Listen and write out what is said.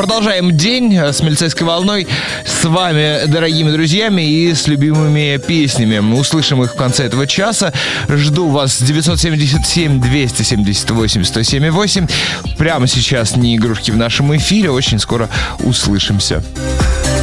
Продолжаем день с милицейской волной. С вами, дорогими друзьями, и с любимыми песнями. Мы услышим их в конце этого часа. Жду вас 977-278-107-8. Прямо сейчас не игрушки в нашем эфире. Очень скоро услышимся.